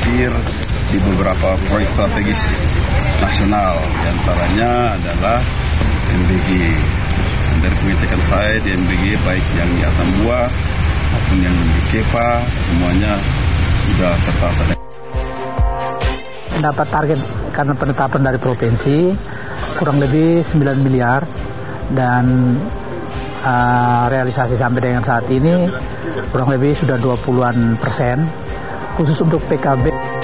mampir di beberapa proyek strategis nasional. Di antaranya adalah MBG. Dari pengecekan saya di MBG, baik yang di Atambua maupun yang di Kepa, semuanya sudah tertata. Mendapat target karena penetapan dari provinsi kurang lebih 9 miliar dan realisasi sampai dengan saat ini kurang lebih sudah 20% khusus untuk PKB.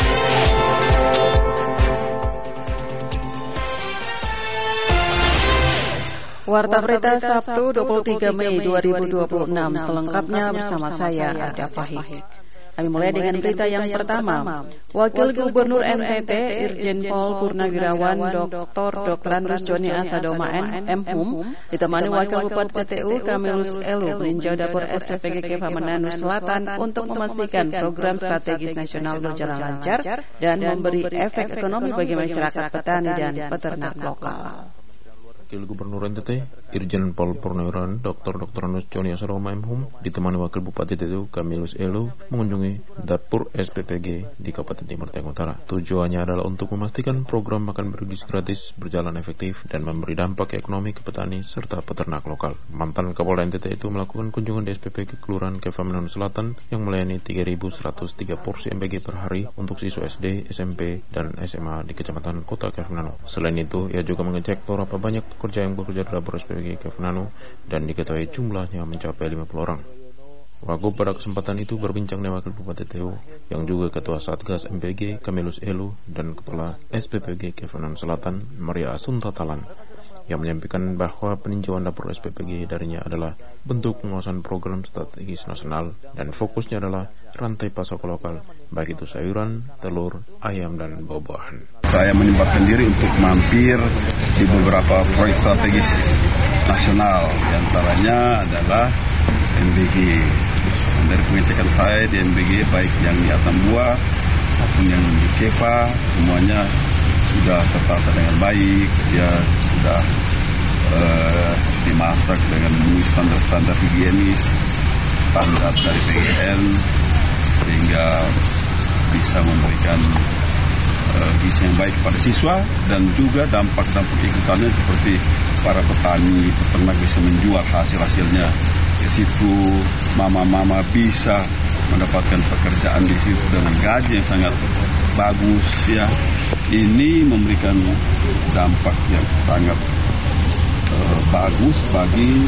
Warta Berita Sabtu 23 Mei 2026 selengkapnya bersama saya Ada Fahid. Kami mulai dengan berita yang pertama. Wakil Gubernur NTT Irjen Pol Purnawirawan Dr. Andrus Joni Asadoma M.Hum ditemani Wakil Bupati TTU Kamilus Elu meninjau dapur SPPG Kepa Manado Selatan untuk memastikan program strategis nasional berjalan lancar dan memberi efek ekonomi bagi masyarakat petani dan peternak lokal. Wakil Gubernur NTT Irjen Pol Purnawirawan Dr. Andrus Joni Asadoma M.Hum ditemani Wakil Bupati TTU Kamilus Elu mengunjungi dapur SPPG di Kabupaten Timur Tengah Utara. Tujuannya adalah untuk memastikan program makan bergizi gratis berjalan efektif dan memberi dampak ekonomi ke petani serta peternak lokal. Mantan Kapolda NTT itu melakukan kunjungan di SPPG Kelurahan Kepa Manado Selatan yang melayani 3.103 porsi MBG per hari untuk siswa SD, SMP, dan SMA di Kecamatan Kota Kepa Manado. Selain itu, ia juga mengecek berapa banyak pekerja yang bekerja di dapur SPPG Kepa Manado dan diketahui jumlahnya mencapai 50 orang. Wagub pada kesempatan itu berbincang dengan Wakil Bupati TTU yang juga Ketua Satgas MBG Kamilus Elu dan Kepala SPPG Kepa Manado Selatan Maria Asunta Talan yang menyampaikan bahwa peninjauan dapur SPPG darinya adalah bentuk penguasaan program strategis nasional dan fokusnya adalah rantai pasok lokal, baik itu sayuran, telur, ayam, dan buah-buahan. Saya menyempatkan diri untuk mampir di beberapa proyek strategis nasional, di antaranya adalah MBG. Dari pengecekan saya di MBG, baik yang di Atambua maupun yang di Kepa, semuanya sudah tertata dengan baik. Dia sudah dimasak dengan memenuhi standar-standar higienis, standar dari PGN, sehingga bisa memberikan gizi yang baik pada siswa dan juga dampak-dampak ikutannya seperti para petani, peternak bisa menjual hasil-hasilnya. Di situ mama-mama bisa mendapatkan pekerjaan di situ dengan gaji yang sangat bagus ya. Ini memberikan dampak yang sangat bagus bagi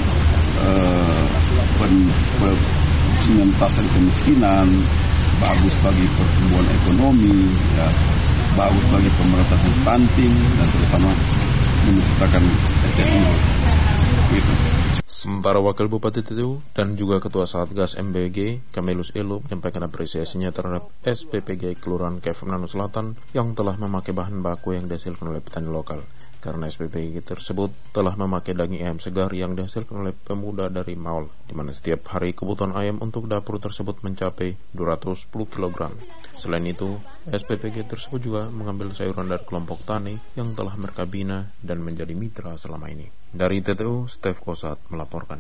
pengentasan kemiskinan, bagus bagi pertumbuhan ekonomi, ya, bagus bagi pemberantasan stunting dan terutama menciptakan ekonomi. Gitu. Sementara Wakil Bupati TTU dan juga Ketua Satgas MBG Kamilus Elu menyampaikan apresiasinya terhadap SPPG Kelurahan Kepa Manado Selatan yang telah memakai bahan baku yang dihasilkan oleh petani lokal. Karena SPPG tersebut telah memakai daging ayam segar yang dihasilkan oleh pemuda dari Maol, di mana setiap hari kebutuhan ayam untuk dapur tersebut mencapai 210 kg. Selain itu, SPPG tersebut juga mengambil sayuran dari kelompok tani yang telah mereka bina dan menjadi mitra selama ini. Dari TTU, Stef Kosat melaporkan.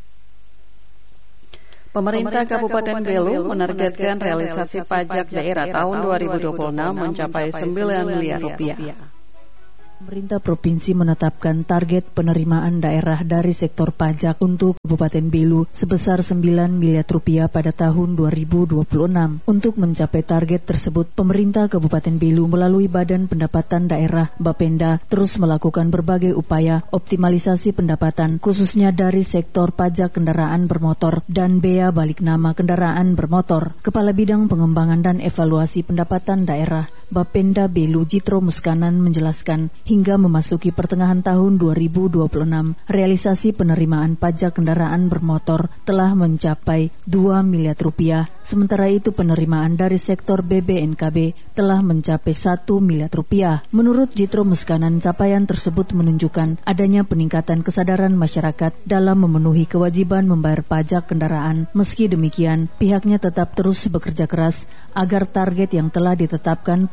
Pemerintah Kabupaten Belu menargetkan realisasi pajak daerah tahun 2026 mencapai 9 miliar rupiah. Pemerintah Provinsi menetapkan target penerimaan daerah dari sektor pajak untuk Kabupaten Belu sebesar 9 miliar rupiah pada tahun 2026. Untuk mencapai target tersebut, pemerintah Kabupaten Belu melalui Badan Pendapatan Daerah Bapenda terus melakukan berbagai upaya optimalisasi pendapatan khususnya dari sektor pajak kendaraan bermotor dan bea balik nama kendaraan bermotor. Kepala Bidang Pengembangan dan Evaluasi Pendapatan Daerah Bapenda Belu Jitro Muskanan menjelaskan, hingga memasuki pertengahan tahun 2026, realisasi penerimaan pajak kendaraan bermotor telah mencapai 2 miliar rupiah. Sementara itu penerimaan dari sektor BBNKB telah mencapai 1 miliar rupiah. Menurut Jitro Muskanan, capaian tersebut menunjukkan adanya peningkatan kesadaran masyarakat dalam memenuhi kewajiban membayar pajak kendaraan. Meski demikian, pihaknya tetap terus bekerja keras agar target yang telah ditetapkan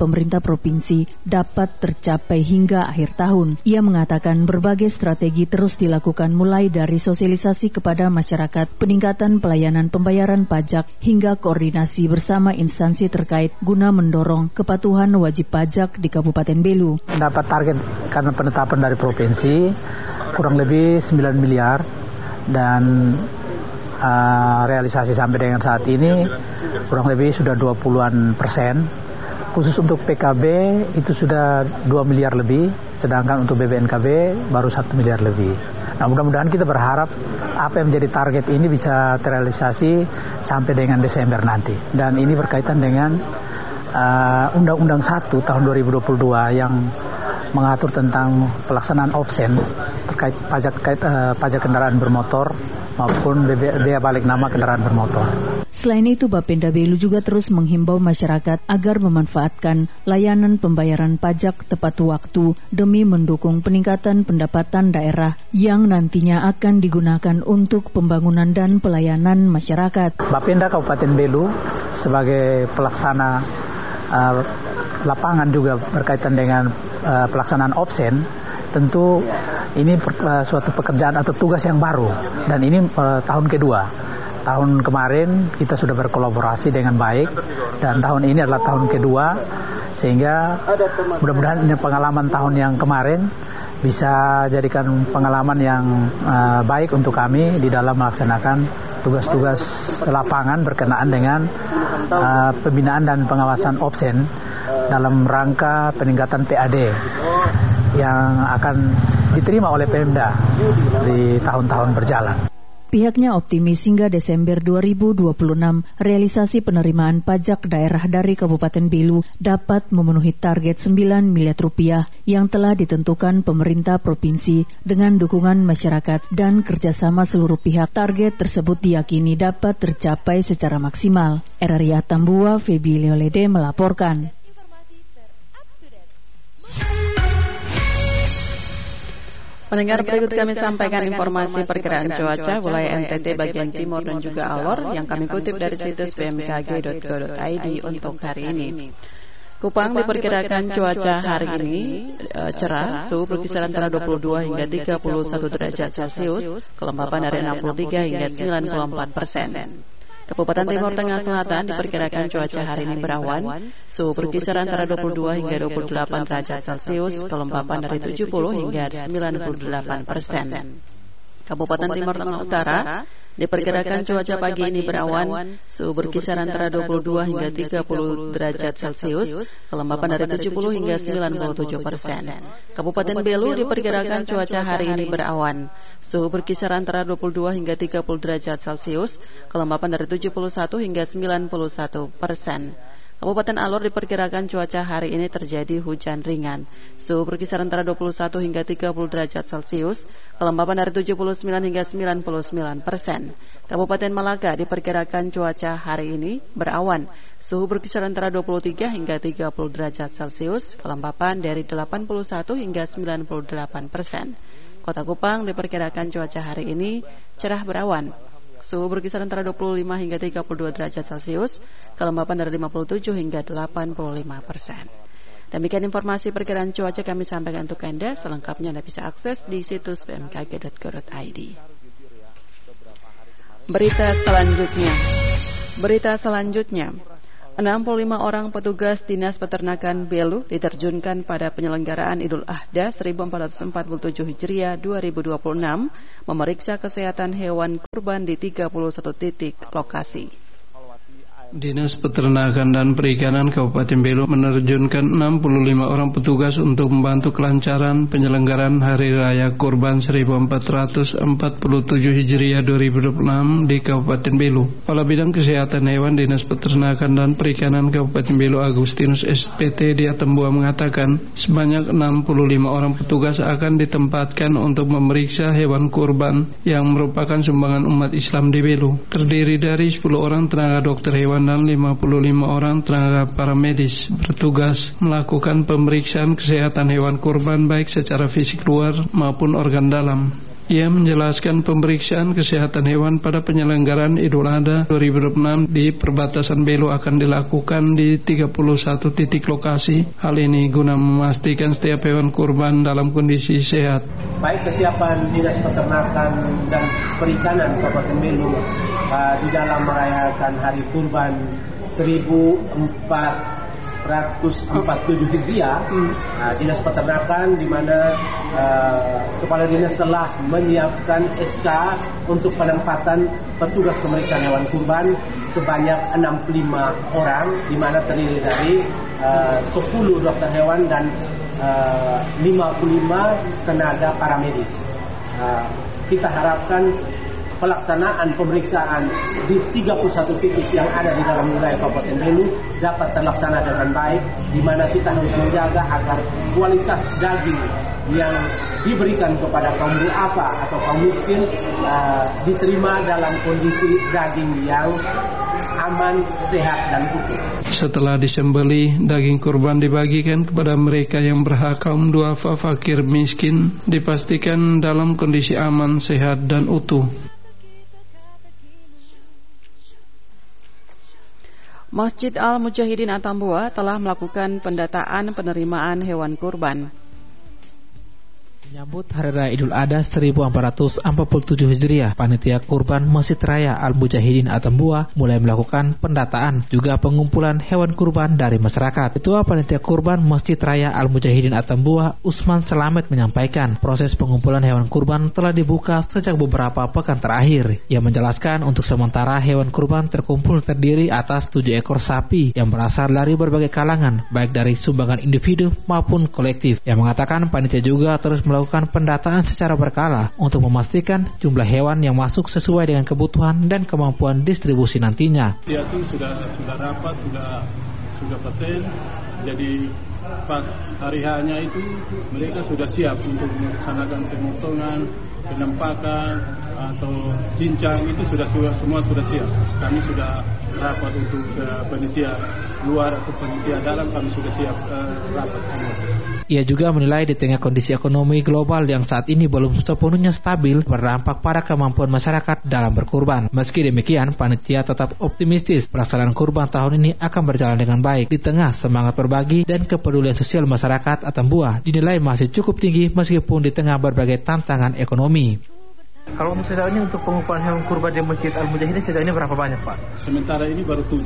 pemerintah provinsi dapat tercapai hingga akhir tahun. Ia mengatakan berbagai strategi terus dilakukan mulai dari sosialisasi kepada masyarakat, peningkatan pelayanan pembayaran pajak, hingga koordinasi bersama instansi terkait guna mendorong kepatuhan wajib pajak di Kabupaten Belu. Dapat target karena penetapan dari provinsi kurang lebih 9 miliar dan realisasi sampai dengan saat ini kurang lebih sudah 20% Khusus untuk PKB itu sudah 2 miliar lebih, sedangkan untuk BBNKB baru 1 miliar lebih. Nah, mudah-mudahan kita berharap apa yang menjadi target ini bisa terrealisasi sampai dengan Desember nanti. Dan ini berkaitan dengan Undang-Undang 1 tahun 2022 yang mengatur tentang pelaksanaan opsen terkait pajak kendaraan bermotor maupun bea balik nama kendaraan bermotor. Selain itu, Bapenda Belu juga terus menghimbau masyarakat agar memanfaatkan layanan pembayaran pajak tepat waktu demi mendukung peningkatan pendapatan daerah yang nantinya akan digunakan untuk pembangunan dan pelayanan masyarakat. Bapenda Kabupaten Belu sebagai pelaksana lapangan juga berkaitan dengan pelaksanaan opsen, tentu ini suatu pekerjaan atau tugas yang baru, dan ini tahun kedua. Tahun kemarin kita sudah berkolaborasi dengan baik, dan tahun ini adalah tahun kedua, sehingga mudah-mudahan ini pengalaman tahun yang kemarin bisa jadikan pengalaman yang baik untuk kami di dalam melaksanakan tugas-tugas lapangan berkenaan dengan pembinaan dan pengawasan opsen dalam rangka peningkatan PAD yang akan diterima oleh Pemda di tahun-tahun berjalan. Pihaknya optimis hingga Desember 2026 realisasi penerimaan pajak daerah dari Kabupaten Belu dapat memenuhi target 9 miliar rupiah yang telah ditentukan pemerintah provinsi dengan dukungan masyarakat dan kerjasama seluruh pihak. Target tersebut diyakini dapat tercapai secara maksimal. RRI Atambua, Febi Leolede melaporkan. Pendengar, berikut kami sampaikan informasi perkiraan cuaca wilayah NTT bagian timur dan juga Alor yang kami kutip dari situs bmkg.go.id untuk hari ini. Kupang diperkirakan cuaca hari ini cerah, suhu berkisar antara 22 hingga 31 derajat Celcius, kelembapan dari 63 hingga 94%. Kabupaten Timur Tengah Selatan diperkirakan cuaca hari ini berawan, suhu berkisar antara 22 hingga 28 derajat Celcius, kelembapan dari 70 hingga 98%. Kabupaten Timur Tengah Utara diperkirakan cuaca pagi ini berawan, suhu berkisar antara 22 hingga 30 derajat Celcius, kelembapan dari 70 hingga 97%. Kabupaten Belu diperkirakan cuaca hari ini berawan, suhu berkisar antara 22 hingga 30 derajat Celcius, kelembapan dari 71 hingga 91%. Kabupaten Alor diperkirakan cuaca hari ini terjadi hujan ringan, suhu berkisar antara 21 hingga 30 derajat Celcius, kelembapan dari 79 hingga 99%. Kabupaten Malaka diperkirakan cuaca hari ini berawan, suhu berkisar antara 23 hingga 30 derajat Celcius, kelembapan dari 81 hingga 98%. Kota Kupang diperkirakan cuaca hari ini cerah berawan, suhu berkisar antara 25 hingga 32 derajat Celcius, kelembapan dari 57 hingga 85%. Demikian informasi perkiraan cuaca kami sampaikan untuk Anda. Selengkapnya Anda bisa akses di situs bmkg.go.id. Berita selanjutnya. 65 orang petugas Dinas Peternakan Belu diterjunkan pada penyelenggaraan Idul Adha 1447 Hijriah 2026 memeriksa kesehatan hewan kurban di 31 titik lokasi. Dinas Peternakan dan Perikanan Kabupaten Belu menerjunkan 65 orang petugas untuk membantu kelancaran penyelenggaraan Hari Raya Kurban 1447 Hijriah 2026 di Kabupaten Belu. Kepala Bidang Kesehatan Hewan Dinas Peternakan dan Perikanan Kabupaten Belu Agustinus SPT di Atambua mengatakan sebanyak 65 orang petugas akan ditempatkan untuk memeriksa hewan kurban yang merupakan sumbangan umat Islam di Belu. Terdiri dari 10 orang tenaga dokter hewan dan 55 orang tenaga paramedis bertugas melakukan pemeriksaan kesehatan hewan kurban baik secara fisik luar maupun organ dalam. Ia menjelaskan pemeriksaan kesehatan hewan pada penyelenggaraan Idul Adha 2026 di perbatasan Belu akan dilakukan di 31 titik lokasi. Hal ini guna memastikan setiap hewan kurban dalam kondisi sehat. Baik kesiapan Dinas Peternakan dan Perikanan Kabupaten Belu di dalam merayakan Hari Kurban 1447 Hijriah, Dinas Peternakan di mana Kepala Dinas telah menyiapkan SK untuk penempatan petugas pemeriksaan hewan kurban sebanyak 65 orang, di mana terdiri dari 10 dokter hewan dan 55 tenaga paramedis. Kita harapkan pelaksanaan pemeriksaan di 31 titik yang ada di dalam wilayah Kabupaten Belu dapat terlaksana dengan baik, di mana kita harus menjaga agar kualitas daging yang diberikan kepada kaum duafa atau kaum miskin diterima dalam kondisi daging yang aman, sehat, dan utuh. Setelah disembelih, daging kurban dibagikan kepada mereka yang berhak. Kaum duafa, fakir, miskin dipastikan dalam kondisi aman, sehat, dan utuh. Masjid Al-Mujahidin Atambua telah melakukan pendataan penerimaan hewan kurban. Menyambut Hari Raya Idul Adha 1447 Hijriah, Panitia Kurban Masjid Raya Al-Mujahidin Atambua mulai melakukan pendataan juga pengumpulan hewan kurban dari masyarakat. Ketua Panitia Kurban Masjid Raya Al-Mujahidin Atambua, Usman Selamet, menyampaikan proses pengumpulan hewan kurban telah dibuka sejak beberapa pekan terakhir. Ia menjelaskan untuk sementara hewan kurban terkumpul terdiri atas 7 ekor sapi yang berasal dari berbagai kalangan, baik dari sumbangan individu maupun kolektif. Ia mengatakan panitia juga terus melakukan pendataan secara berkala untuk memastikan jumlah hewan yang masuk sesuai dengan kebutuhan dan kemampuan distribusi nantinya. Dia itu sudah rapat, sudah paten. Jadi pas hari hanya itu mereka sudah siap untuk melaksanakan pemotongan, penampakan atau cincang, itu semua sudah siap. Kami sudah rapat untuk panitia luar atau panitia dalam, kami sudah siap rapat semua. Ia juga menilai di tengah kondisi ekonomi global yang saat ini belum sepenuhnya stabil berdampak pada kemampuan masyarakat dalam berkurban. Meski demikian, panitia tetap optimistis pelaksanaan kurban tahun ini akan berjalan dengan baik di tengah semangat berbagi dan kepedulian sosial masyarakat Atambua dinilai masih cukup tinggi meskipun di tengah berbagai tantangan ekonomi. Kalau untuk sejauh ini untuk pengumpulan hewan kurban di Masjid Al-Mujahidin sejauh ini berapa banyak, Pak? Sementara ini baru 7.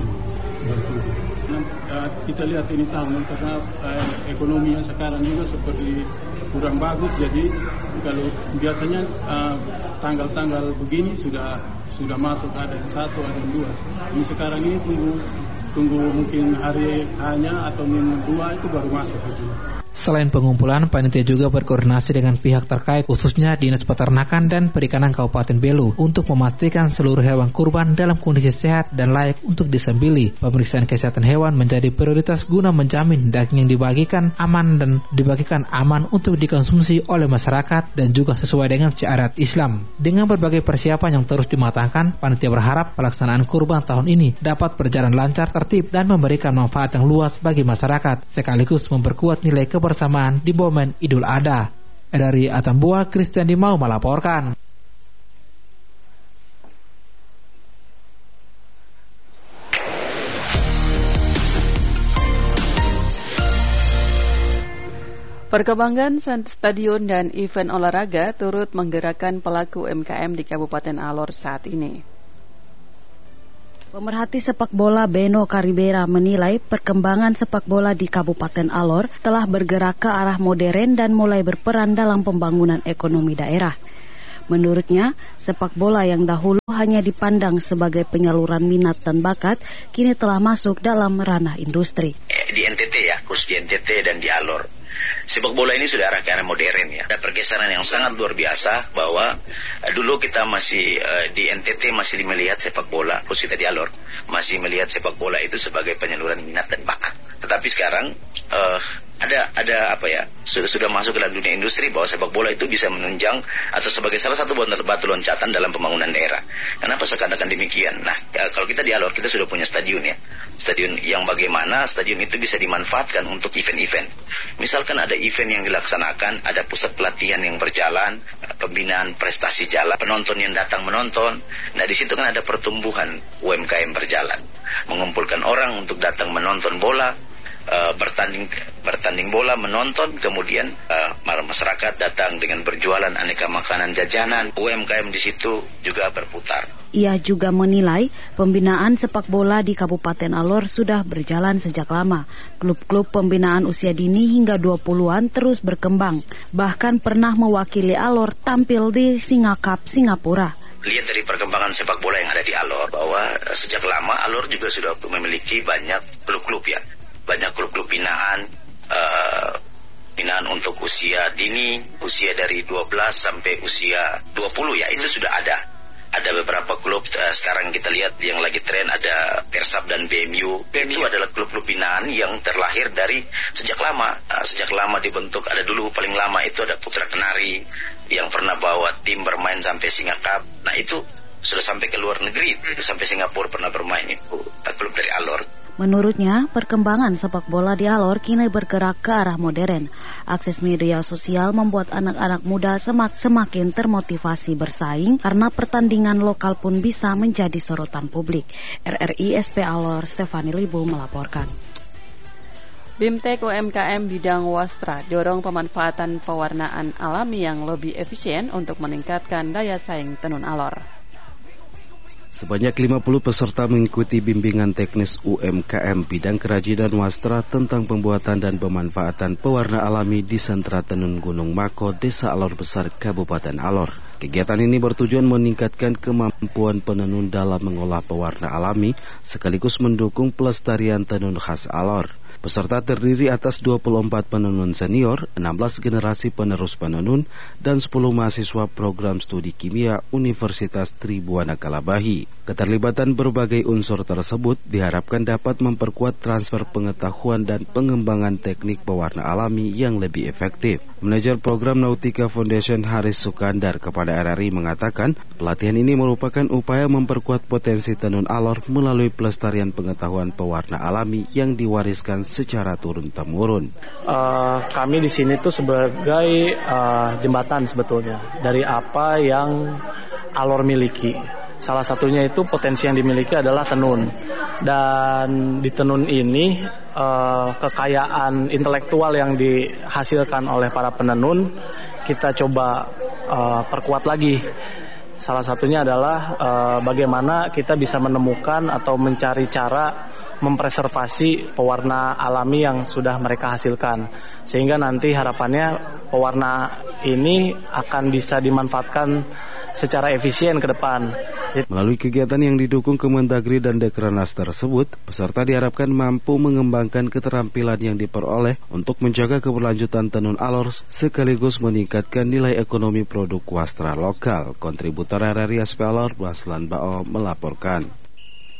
Kita lihat ini tahun karena ekonominya sekarang juga seperti kurang bagus, jadi kalau biasanya tanggal-tanggal begini sudah masuk, ada yang 1, ada yang 2. Ini sekarang ini tunggu mungkin hari hanya atau minggu 2 itu baru masuk gitu. Selain pengumpulan, panitia juga berkoordinasi dengan pihak terkait, khususnya Dinas Peternakan dan Perikanan Kabupaten Belu, untuk memastikan seluruh hewan kurban dalam kondisi sehat dan layak untuk disembelih. Pemeriksaan kesehatan hewan menjadi prioritas guna menjamin daging yang dibagikan aman untuk dikonsumsi oleh masyarakat dan juga sesuai dengan syariat Islam. Dengan berbagai persiapan yang terus dimatangkan, panitia berharap pelaksanaan kurban tahun ini dapat berjalan lancar, tertib, dan memberikan manfaat yang luas bagi masyarakat, sekaligus memperkuat nilai kebersamaan di momen Idul Adha. Dari Atambua, Christian Dimau melaporkan. Perkembangan stadion dan event olahraga turut menggerakkan pelaku UMKM di Kabupaten Alor saat ini. Pemerhati sepak bola Beno Karibera menilai perkembangan sepak bola di Kabupaten Alor telah bergerak ke arah modern dan mulai berperan dalam pembangunan ekonomi daerah. Menurutnya, sepak bola yang dahulu hanya dipandang sebagai penyaluran minat dan bakat, kini telah masuk dalam ranah industri. Di NTT ya, khusus di NTT dan di Alor. Sepak bola ini sudah arah ke arah modern ya. Ada pergeseran yang sangat luar biasa bahwa dulu kita masih di NTT masih melihat sepak bola, khusus kita di Alor masih melihat sepak bola itu sebagai penyaluran minat dan bakat. Tetapi sekarang ada apa ya, sudah masuk ke dalam dunia industri bahwa sepak bola itu bisa menunjang atau sebagai salah satu batu loncatan dalam pembangunan daerah. Kenapa saya katakan demikian? Nah, kalau kita di Alor kita sudah punya stadion ya. Stadion yang bagaimana stadion itu bisa dimanfaatkan untuk event-event. Misalkan ada event yang dilaksanakan, ada pusat pelatihan yang berjalan, pembinaan prestasi jalan, penonton yang datang menonton. Nah, di situ kan ada pertumbuhan UMKM berjalan, mengumpulkan orang untuk datang menonton bola, bertanding bola, menonton, kemudian masyarakat datang dengan berjualan aneka makanan jajanan. UMKM di situ juga berputar. Ia juga menilai pembinaan sepak bola di Kabupaten Alor sudah berjalan sejak lama. Klub-klub pembinaan usia dini hingga 20-an terus berkembang. Bahkan pernah mewakili Alor tampil di Singa Cup Singapura. Lihat dari perkembangan sepak bola yang ada di Alor, bahwa sejak lama Alor juga sudah memiliki banyak klub-klub ya. Banyak klub-klub binaan untuk usia dini, usia dari 12 sampai usia 20 ya, itu sudah ada. Ada beberapa klub sekarang kita lihat yang lagi tren, ada Persab dan BMU. BMU adalah klub-klub binaan yang terlahir dari sejak lama. Sejak lama dibentuk. Ada dulu paling lama itu ada Putra Kenari yang pernah bawa tim bermain sampai Singa Cup. Nah, itu sudah sampai ke luar negeri, sampai Singapura pernah bermain itu klub dari Alor. Menurutnya, perkembangan sepak bola di Alor kini bergerak ke arah modern. Akses media sosial membuat anak-anak muda semakin termotivasi bersaing karena pertandingan lokal pun bisa menjadi sorotan publik. RRI SP Alor, Stefani Libu melaporkan. BIMTEK UMKM bidang wastra dorong pemanfaatan pewarnaan alami yang lebih efisien untuk meningkatkan daya saing tenun Alor. Sebanyak 50 peserta mengikuti bimbingan teknis UMKM bidang kerajinan wastra tentang pembuatan dan pemanfaatan pewarna alami di Sentra Tenun Gunung Mako, Desa Alor Besar, Kabupaten Alor. Kegiatan ini bertujuan meningkatkan kemampuan penenun dalam mengolah pewarna alami sekaligus mendukung pelestarian tenun khas Alor. Peserta terdiri atas 24 penenun senior, 16 generasi penerus penenun, dan 10 mahasiswa program studi kimia Universitas Tribuana Kalabahi. Keterlibatan berbagai unsur tersebut diharapkan dapat memperkuat transfer pengetahuan dan pengembangan teknik pewarna alami yang lebih efektif. Manajer program Nautika Foundation Haris Sukandar kepada RRI mengatakan, pelatihan ini merupakan upaya memperkuat potensi tenun Alor melalui pelestarian pengetahuan pewarna alami yang diwariskan secara turun-temurun. Kami di sini tuh sebagai jembatan sebetulnya dari apa yang Alor miliki. Salah satunya itu potensi yang dimiliki adalah tenun. Dan di tenun ini kekayaan intelektual yang dihasilkan oleh para penenun kita coba perkuat lagi. Salah satunya adalah bagaimana kita bisa menemukan atau mencari cara mempreservasi pewarna alami yang sudah mereka hasilkan, sehingga nanti harapannya pewarna ini akan bisa dimanfaatkan secara efisien ke depan. Melalui kegiatan yang didukung Kemendagri dan Dekrenas tersebut, peserta diharapkan mampu mengembangkan keterampilan yang diperoleh untuk menjaga keberlanjutan tenun Alor sekaligus meningkatkan nilai ekonomi produk wastra lokal. Kontributor RRI SP Alor, Baslan Bao melaporkan.